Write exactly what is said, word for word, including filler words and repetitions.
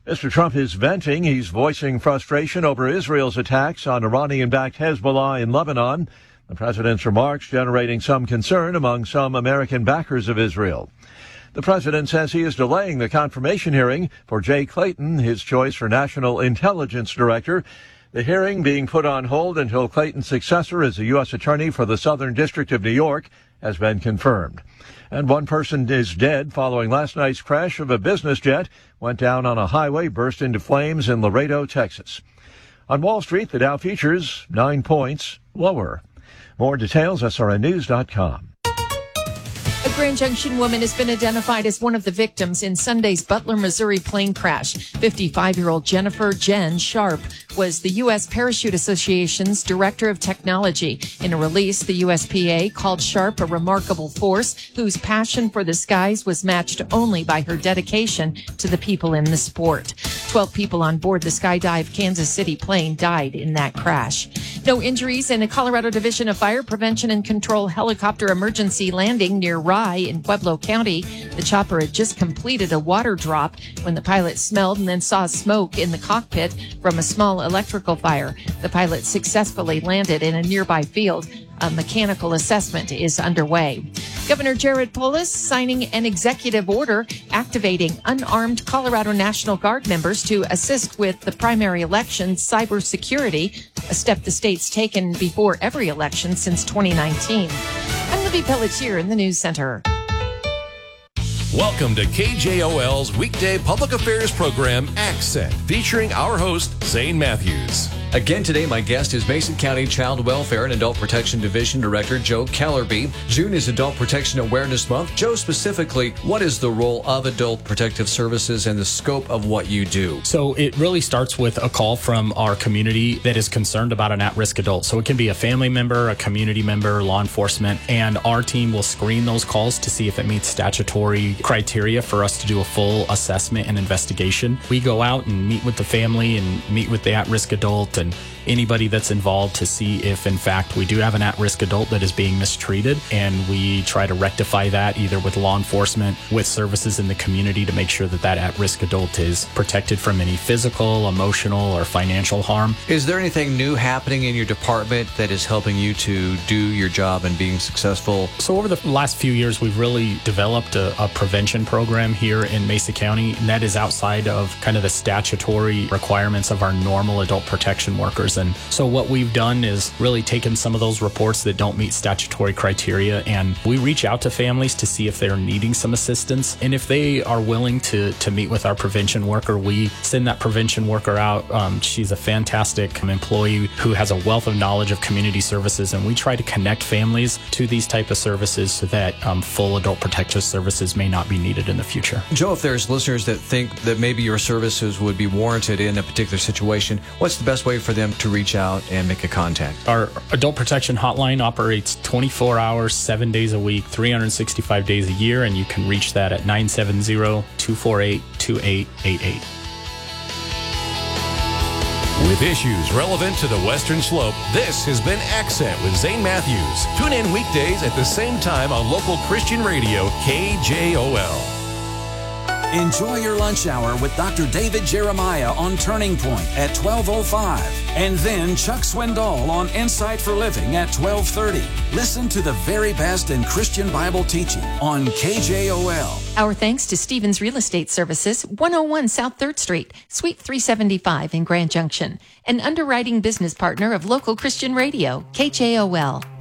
Mister Trump is venting. He's voicing frustration over Israel's attacks on Iranian-backed Hezbollah in Lebanon. The president's remarks generating some concern among some American backers of Israel. The president says he is delaying the confirmation hearing for Jay Clayton, his choice for National Intelligence Director. The hearing being put on hold until Clayton's successor as the U S Attorney for the Southern District of New York has been confirmed. And one person is dead following last night's crash of a business jet. Went down on a highway, burst into flames in Laredo, Texas. On Wall Street, the Dow futures nine points lower. More details, S R N news dot com. A Grand Junction woman has been identified as one of the victims in Sunday's Butler, Missouri plane crash. fifty-five-year-old Jennifer Jen Sharp was the U S Parachute Association's Director of Technology. In a release, the U S P A called Sharp a remarkable force whose passion for the skies was matched only by her dedication to the people in the sport. Twelve people on board the Skydive Kansas City plane died in that crash. No injuries in a Colorado Division of Fire Prevention and Control helicopter emergency landing near Rye in Pueblo County. The chopper had just completed a water drop when the pilot smelled and then saw smoke in the cockpit from a small electrical fire. The pilot successfully landed in a nearby field. A mechanical assessment is underway. Governor Jared Polis signing an executive order activating unarmed Colorado National Guard members to assist with the primary election cybersecurity, a step the state's taken before every election since twenty nineteen. I'm Libby Pelletier in the News Center. Welcome to K J O L's weekday public affairs program, Accent, featuring our host, Zane Matthews. Again today, my guest is Mason County Child Welfare and Adult Protection Division Director Joe Kellerby. June is Adult Protection Awareness Month. Joe, specifically, what is the role of Adult Protective Services and the scope of what you do? So it really starts with a call from our community that is concerned about an at-risk adult. So it can be a family member, a community member, law enforcement, and our team will screen those calls to see if it meets statutory criteria for us to do a full assessment and investigation. We go out and meet with the family and meet with the at-risk adult and anybody that's involved to see if, in fact, we do have an at-risk adult that is being mistreated, and we try to rectify that either with law enforcement, with services in the community to make sure that that at-risk adult is protected from any physical, emotional, or financial harm. Is there anything new happening in your department that is helping you to do your job and being successful? So over the last few years, we've really developed a, a prevention program here in Mesa County, and that is outside of kind of the statutory requirements of our normal adult protection workers. And so what we've done is really taken some of those reports that don't meet statutory criteria, and we reach out to families to see if they're needing some assistance. And if they are willing to to meet with our prevention worker, we send that prevention worker out. Um, she's a fantastic employee who has a wealth of knowledge of community services, and we try to connect families to these type of services so that um, full adult protective services may not be needed in the future. Joe, if there's listeners that think that maybe your services would be warranted in a particular situation, what's the best way for them to reach out and make a contact? Our adult protection hotline operates twenty-four hours, seven days a week, three hundred sixty-five days a year, and you can reach that at nine seven zero, two four eight, two eight eight eight. With issues relevant to the Western Slope, this has been Accent with Zane Matthews. Tune in weekdays at the same time on local Christian radio, K J O L. Enjoy your lunch hour with Doctor David Jeremiah on Turning Point at twelve oh five. And then Chuck Swindoll on Insight for Living at twelve thirty. Listen to the very best in Christian Bible teaching on K J O L. Our thanks to Stevens Real Estate Services, one oh one South third Street, Suite three seventy-five in Grand Junction. An underwriting business partner of local Christian radio, K J O L.